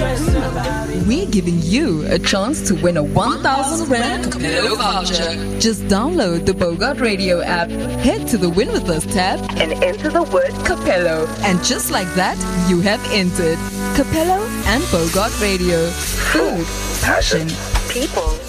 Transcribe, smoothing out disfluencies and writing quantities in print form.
We're giving you a chance to win a 1,000 Rand Capello voucher. Just download the Bogart Radio app, head to the Win With Us tab, and enter the word Capello. And just like that, you have entered Capello and Bogart Radio. Food, passion, people.